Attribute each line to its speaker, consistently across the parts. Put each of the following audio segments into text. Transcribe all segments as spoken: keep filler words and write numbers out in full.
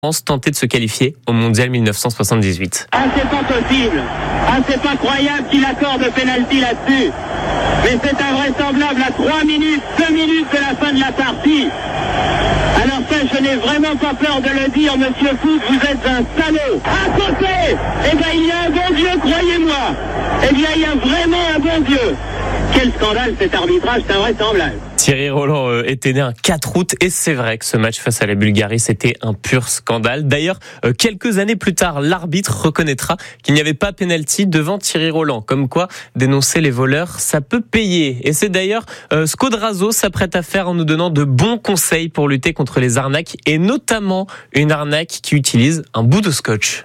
Speaker 1: France tentait de se qualifier au Mondial dix-neuf cent soixante-dix-huit.
Speaker 2: Ah, c'est pas possible. Ah, c'est pas croyable qu'il accorde penalty là-dessus. Mais c'est invraisemblable à trois minutes, deux minutes de la fin de la partie. Alors ça, je n'ai vraiment pas peur de le dire, monsieur Foot, vous êtes un salaud. À côté, eh bien, il y a un bon Dieu, croyez-moi. Eh bien, il y a vraiment un bon Dieu. Quel scandale cet arbitrage, c'est invraisemblable.
Speaker 1: Thierry Roland euh, était né un quatre août et c'est vrai que ce match face à la Bulgarie, c'était un pur scandale. D'ailleurs, euh, quelques années plus tard, l'arbitre reconnaîtra qu'il n'y avait pas pénalty devant Thierry Roland. Comme quoi, dénoncer les voleurs, ça peut payer. Et c'est d'ailleurs euh, ce qu'Odrazo s'apprête à faire en nous donnant de bons conseils pour lutter contre les arnaques et notamment une arnaque qui utilise un bout de scotch.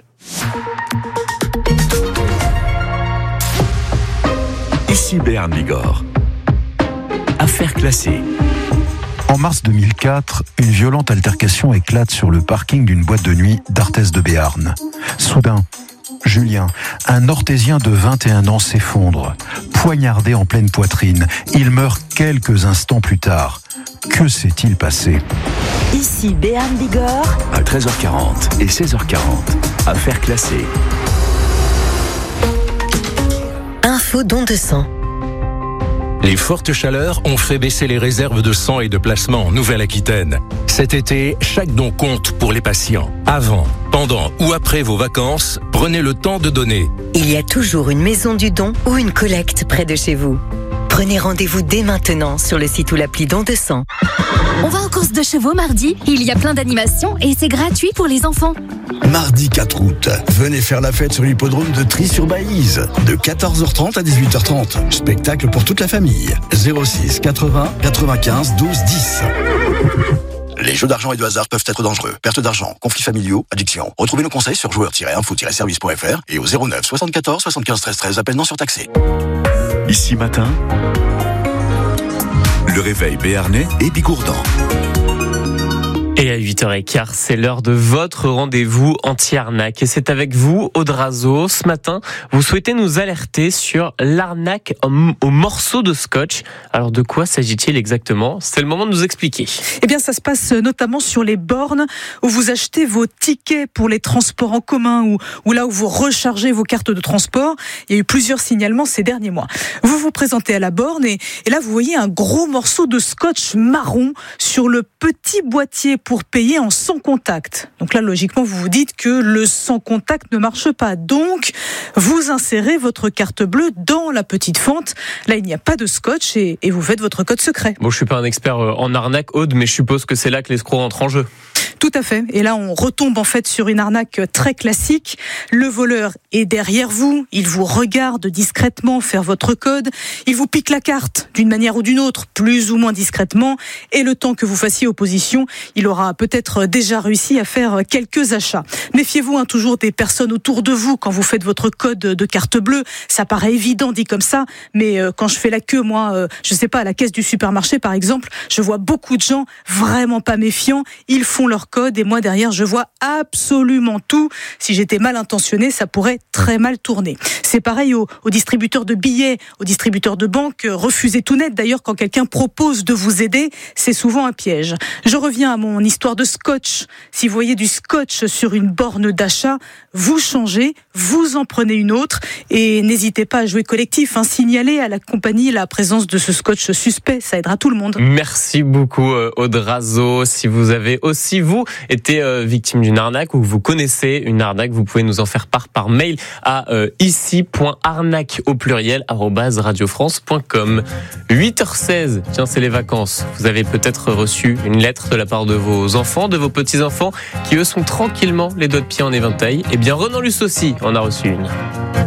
Speaker 3: Ici Béarn Bigorre. Affaire classée.
Speaker 4: En mars deux mille quatre, une violente altercation éclate sur le parking d'une boîte de nuit d'Arthez de Béarn. Soudain, Julien, un Orthésien de vingt et un ans, s'effondre, poignardé en pleine poitrine. Il meurt quelques instants plus tard. Que s'est-il passé ?
Speaker 5: Ici Béarn Bigorre.
Speaker 3: À treize heures quarante et seize heures quarante. Affaire classée.
Speaker 5: Info don de sang.
Speaker 6: Les fortes chaleurs ont fait baisser les réserves de sang et de plasma en Nouvelle-Aquitaine. Cet été, chaque don compte pour les patients. Avant, pendant ou après vos vacances, prenez le temps de donner.
Speaker 5: Il y a toujours une maison du don ou une collecte près de chez vous. Prenez rendez-vous dès maintenant sur le site ou l'appli Don de sang.
Speaker 7: On va aux courses de chevaux mardi. Il y a plein d'animations et c'est gratuit pour les enfants.
Speaker 8: Mardi quatre août, venez faire la fête sur l'hippodrome de Trie-sur-Baïse. De quatorze heures trente à dix-huit heures trente. Spectacle pour toute la famille. zéro six quatre-vingts quatre-vingt-quinze douze dix. Les jeux d'argent et de hasard peuvent être dangereux. Perte d'argent, conflits familiaux, addiction. Retrouvez nos conseils sur joueurs tiret info tiret service point f r et au zéro neuf soixante-quatorze soixante-quinze treize treize, appel non surtaxé.
Speaker 3: Ici matin, le réveil béarnais et bigourdan.
Speaker 1: Et à huit heures quinze, c'est l'heure de votre rendez-vous anti-arnaque. Et c'est avec vous, Odrazo. Ce matin, vous souhaitez nous alerter sur l'arnaque au morceau de scotch. Alors, de quoi s'agit-il exactement ? C'est le moment de nous expliquer.
Speaker 9: Eh bien, ça se passe notamment sur les bornes où vous achetez vos tickets pour les transports en commun ou, ou là où vous rechargez vos cartes de transport. Il y a eu plusieurs signalements ces derniers mois. Vous vous présentez à la borne et, et là, vous voyez un gros morceau de scotch marron sur le petit boîtier pour payer en sans contact. Donc là, logiquement, vous vous dites que le sans contact ne marche pas. Donc, vous insérez votre carte bleue dans la petite fente. Là, il n'y a pas de scotch et, et vous faites votre code secret.
Speaker 1: Bon, je suis pas un expert en arnaque, Aude, mais je suppose que c'est là que l'escroc entre en jeu.
Speaker 9: Tout à fait. Et là, on retombe en fait sur une arnaque très classique. Le voleur est derrière vous. Il vous regarde discrètement faire votre code. Il vous pique la carte d'une manière ou d'une autre, plus ou moins discrètement. Et le temps que vous fassiez opposition, il aura peut-être déjà réussi à faire quelques achats. Méfiez-vous hein, toujours des personnes autour de vous quand vous faites votre code de carte bleue. Ça paraît évident dit comme ça, mais euh, quand je fais la queue, moi, euh, je sais pas, à la caisse du supermarché par exemple, je vois beaucoup de gens vraiment pas méfiants. Ils font leur code et moi derrière je vois absolument tout. Si j'étais mal intentionné, ça pourrait très mal tourner. C'est pareil aux, aux distributeurs de billets, aux distributeurs de banque. Refusez tout net d'ailleurs quand quelqu'un propose de vous aider, c'est souvent un piège. Je reviens à mon histoire de scotch. Si vous voyez du scotch sur une borne d'achat, vous changez, vous en prenez une autre et n'hésitez pas à jouer collectif, hein, signalez à la compagnie la présence de ce scotch suspect, ça aidera tout le monde.
Speaker 1: Merci beaucoup Odrazo. Si vous avez aussi vous été euh, victime d'une arnaque ou vous connaissez une arnaque, vous pouvez nous en faire part par mail à euh, ici point arnaque au pluriel arobase radio france point com. huit heures seize, tiens, c'est les vacances. Vous avez peut-être reçu une lettre de la part de vos enfants, de vos petits-enfants qui eux sont tranquillement les doigts de pied en éventail. Eh bien Renan Luce aussi en a reçu une.